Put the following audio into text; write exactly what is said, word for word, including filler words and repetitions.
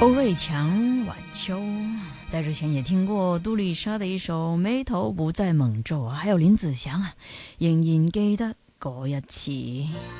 欧瑞强晚秋，在之前也听过杜丽莎的一首《眉頭不再蒙皺》啊，還有林子祥啊，仍然記得嗰一次。